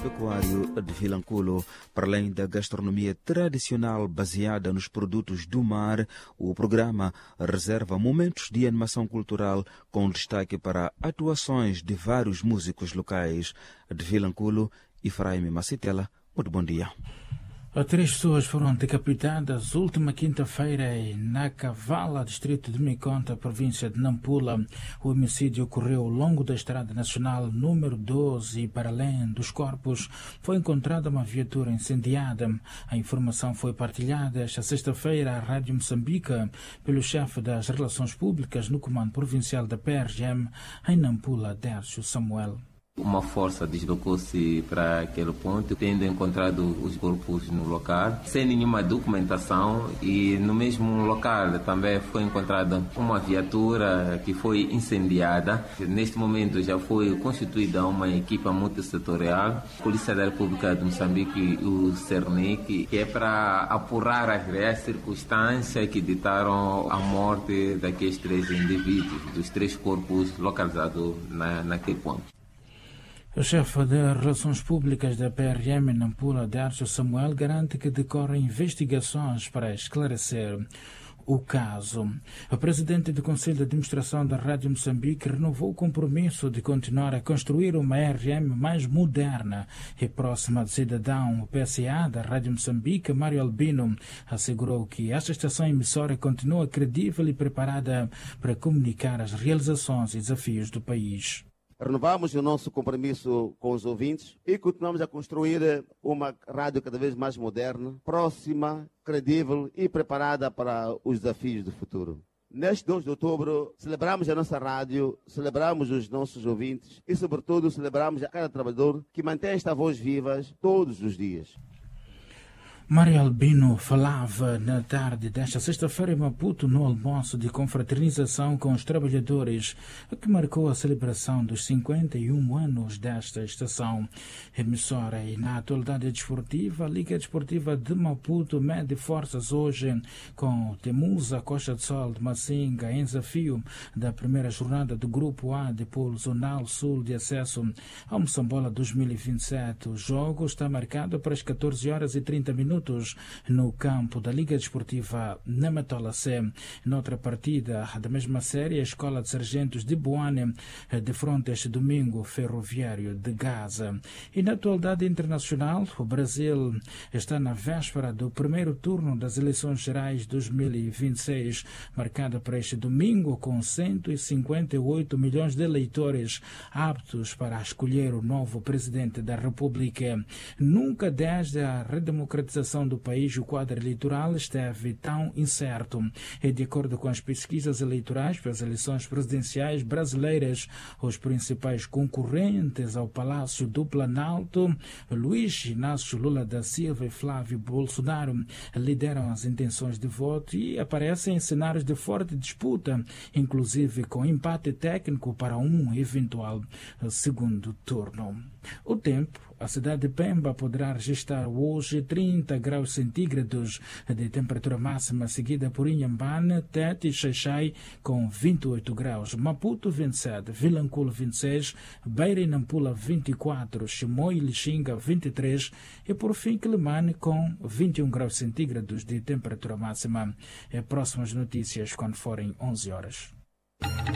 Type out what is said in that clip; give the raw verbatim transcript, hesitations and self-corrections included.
agropecuário de Vilanculo. Para além da gastronomia tradicional baseada nos produtos do mar, o programa reserva momentos de animação cultural com destaque para atuações de vários músicos locais. De Vilanculo, Efraim Macitela, muito bom dia. Três pessoas foram decapitadas última quinta-feira em Nakavala, distrito de Miconta, província de Nampula. O homicídio ocorreu ao longo da estrada nacional número doze e, para além dos corpos, foi encontrada uma viatura incendiada. A informação foi partilhada esta sexta-feira à Rádio Moçambique pelo chefe das Relações Públicas no Comando Provincial da P R G M em Nampula, Dércio Samuel. Uma força deslocou-se para aquele ponto, tendo encontrado os corpos no local, sem nenhuma documentação, e no mesmo local também foi encontrada uma viatura que foi incendiada. Neste momento já foi constituída uma equipa multissetorial, Polícia da República de Moçambique e o CERNIC, que é para apurar as reais circunstâncias que ditaram a morte daqueles três indivíduos, dos três corpos localizados na, naquele ponto. O chefe de Relações Públicas da P R G M em Nampula, Dércio Samuel, garante que decorrem investigações para esclarecer o caso. O presidente do Conselho de Administração da Rádio Moçambique renovou o compromisso de continuar a construir uma R G M mais moderna e próxima do cidadão. O P S A da Rádio Moçambique, Mário Albino, assegurou que esta estação emissora continua credível e preparada para comunicar as realizações e desafios do país. Renovamos o nosso compromisso com os ouvintes e continuamos a construir uma rádio cada vez mais moderna, próxima, credível e preparada para os desafios do futuro. Neste dois de outubro, celebramos a nossa rádio, celebramos os nossos ouvintes e, sobretudo, celebramos a cada trabalhador que mantém esta voz viva todos os dias. Mário Albino falava na tarde desta sexta-feira em Maputo no almoço de confraternização com os trabalhadores, que marcou a celebração dos cinquenta e um anos desta estação emissora. E na atualidade desportiva, a Liga Desportiva de Maputo mede forças hoje com Temusa, Costa do Sol de Massinga em desafio da primeira jornada do Grupo A de Polo Zonal Sul de acesso ao Moçambola dois mil e vinte e sete. O jogo está marcado para as catorze horas e trinta minutos no campo da Liga Desportiva Namatola C. Noutra partida da mesma série, a Escola de Sargentos de Boane defronta este domingo Ferroviário de Gaza. E na atualidade internacional, o Brasil está na véspera do primeiro turno das eleições gerais dois mil e vinte e seis, marcada para este domingo com cento e cinquenta e oito milhões de eleitores aptos para escolher o novo presidente da República. Nunca desde a redemocratização do país o quadro eleitoral esteve tão incerto. E de acordo com as pesquisas eleitorais para as eleições presidenciais brasileiras, os principais concorrentes ao Palácio do Planalto, Luiz Inácio Lula da Silva e Flávio Bolsonaro, lideram as intenções de voto e aparecem em cenários de forte disputa, inclusive com empate técnico para um eventual segundo turno. O tempo, a cidade de Pemba poderá registrar hoje trinta graus centígrados de temperatura máxima, seguida por Inhambane, Tete e Xaixai com vinte e oito graus, Maputo vinte e sete, Vilanculo vinte e seis, Beira e Nampula vinte e quatro, Chimoio e Lixinga vinte e três e por fim Quelimane com vinte e um graus centígrados de temperatura máxima. Próximas notícias quando forem onze horas.